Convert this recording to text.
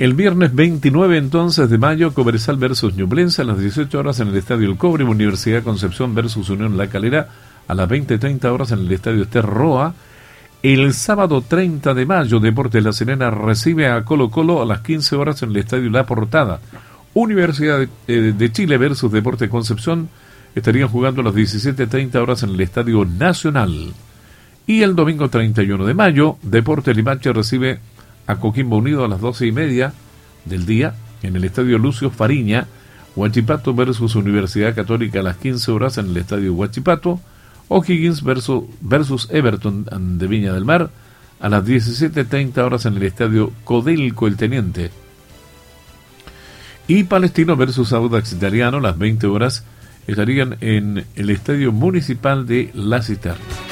El viernes 29 entonces de mayo, Cobresal versus Ñublense a las 18 horas en el Estadio El Cobre, Universidad Concepción versus Unión La Calera a las 20:30 horas en el Estadio Ester Roa. El sábado 30 de mayo, Deportes La Serena recibe a Colo Colo a las 15 horas en el Estadio La Portada. Universidad de Chile versus Deportes Concepción estarían jugando a las 17:30 horas en el Estadio Nacional. Y el domingo 31 de mayo, Deportes Limache recibe a Coquimbo Unido a las 12:30 del día en el Estadio Lucio Fariña. Huachipato versus Universidad Católica a las 15 horas en el Estadio Huachipato. O'Higgins versus Everton de Viña del Mar a las 17:30 horas en el Estadio Codelco El Teniente. Y Palestino versus Audax Italiano a las 20 horas estarían en el Estadio Municipal de La Cisterna.